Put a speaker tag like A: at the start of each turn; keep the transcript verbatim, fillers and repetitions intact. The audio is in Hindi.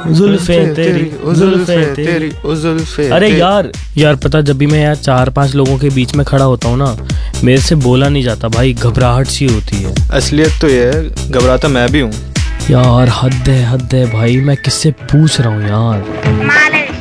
A: जुल्फे तेरी ओ जुल्फे तेरी ओ जुल्फे।
B: अरे यार यार पता, जब भी मैं यार चार पांच लोगों के बीच में खड़ा होता हूँ ना, मेरे से बोला नहीं जाता भाई, घबराहट सी होती है।
A: असलियत तो ये है, घबराता मैं भी हूँ
B: यार हद है हद है भाई, मैं किससे पूछ रहा हूँ यार।